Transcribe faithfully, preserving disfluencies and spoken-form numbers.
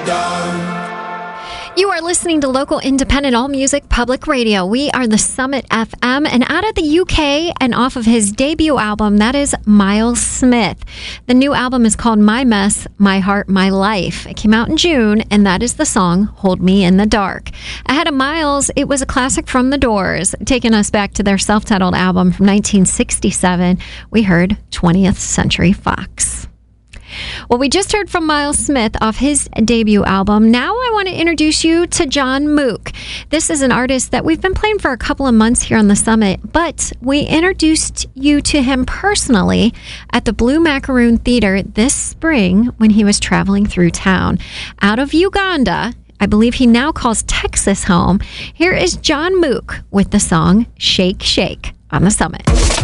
You are listening to local independent all music public radio. We are the Summit F M, and out of the U K and off of his debut album, that is Miles Smith. The new album is called My Mess, My Heart, My Life. It came out in June, and that is the song Hold Me in the Dark. Ahead of Miles, it was a classic from The Doors, taking us back to their self-titled album from nineteen sixty-seven. We heard twentieth Century Fox. Well, we just heard from Miles Smith off his debut album. Now I want to introduce you to John Mook. This is an artist that we've been playing for a couple of months here on the Summit, but we introduced you to him personally at the Blue Macaroon Theater this spring when he was traveling through town. Out of Uganda, I believe he now calls Texas home. Here is John Mook with the song Shake, Shake on the Summit.